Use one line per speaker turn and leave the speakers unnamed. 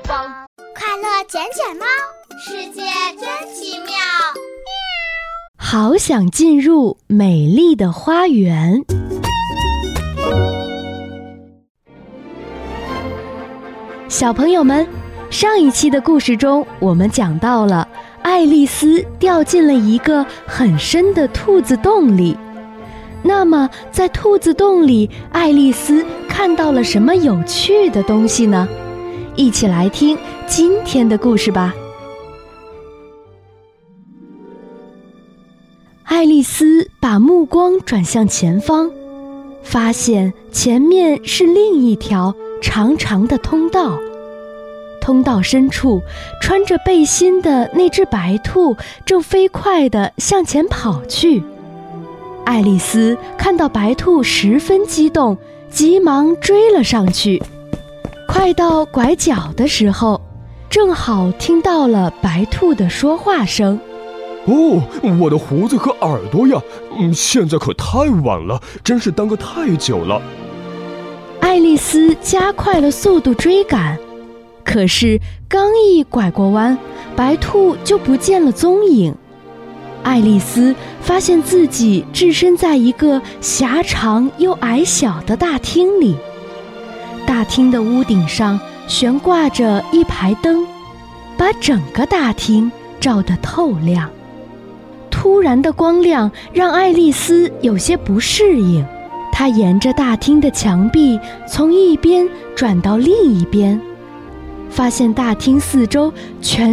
快乐捡捡猫，世界真奇妙。
好想进入美丽的花园。小朋友们，上一期的故事中，我们讲到了爱丽丝掉进了一个很深的兔子洞里。那么，在兔子洞里，爱丽丝看到了什么有趣的东西呢？一起来听今天的故事吧。爱丽丝把目光转向前方，发现前面是另一条长长的通道。通道深处，穿着背心的那只白兔正飞快地向前跑去。爱丽丝看到白兔十分激动，急忙追了上去。快到拐角的时候，正好听到了白兔的说话声。
哦，我的胡子和耳朵呀，现在可太晚了，真是耽搁太久了。
爱丽丝加快了速度追赶，可是刚一拐过弯，白兔就不见了踪影。爱丽丝发现自己置身在一个狭长又矮小的大厅里，大厅的屋顶上悬挂着一排灯，把整个大厅照得透亮。突然的光亮让爱丽丝有些不适应，她沿着大厅的墙壁从一边转到另一边，发现大厅四周全